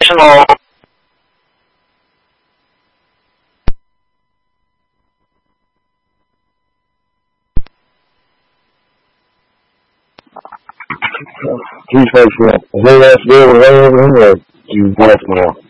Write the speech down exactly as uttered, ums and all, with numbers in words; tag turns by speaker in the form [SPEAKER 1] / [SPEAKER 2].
[SPEAKER 1] Hello.
[SPEAKER 2] He's like, who else did it anyway? You voicemail.